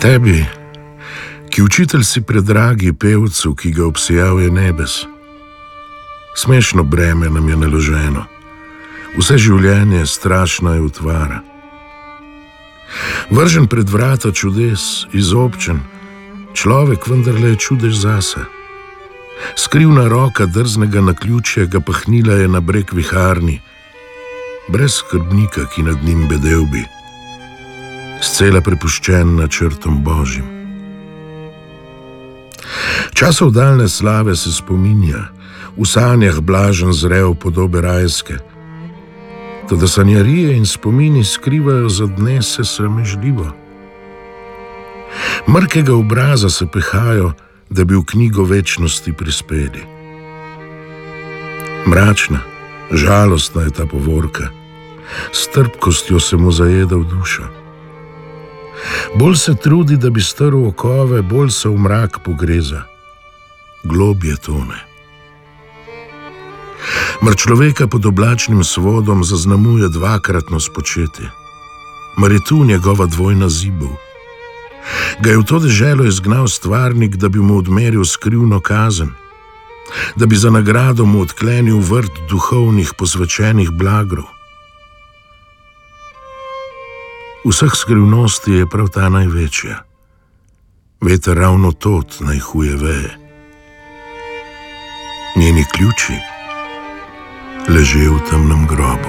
Tebi, ki učitelj si predragi pevcu, ki ga obsijal je nebes. Smešno breme nam je naloženo, vse življenje strašna je utvara. Vržen pred vrata čudes, izobčen, človek vendarle je čudež zase. Skrivna roka drznega naključja ga pahnila je na breg viharni, brez skrbnika, ki nad njim bedel bi, scela prepuščen načrtom Božjim. Časov daljne slave se spominja, v sanjah blažen zrel podobe rajske, toda sanjarije in spomini skrivajo za dnese sramežljivo. Mrkega obraza se pehajo, da bi v knjigo večnosti prispeli. Mračna, žalostna je ta povorka, s trpkostjo se mu zajeda v dušo. Bolj se trudi, da bi strl okove, bolj se v mrak pogreza, globje tone. Mrčloveka pod oblačnim svodom zaznamuje dvakratno spočetje. Mar je tu njegova dvojna zibov? Ga je v to deželo izgnal stvarnik, da bi mu odmeril skrivno kazen, da bi za nagrado mu odklenil vrt duhovnih posvečenih blagrov. Vseh skrivnosti je prav ta največja. Veter ravno tod najhuje veje. Njeni ključi ležijo v temnem grobu.